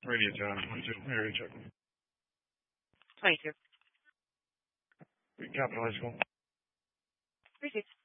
Radio John, 1-2, area check. 22. Capital High School. Received.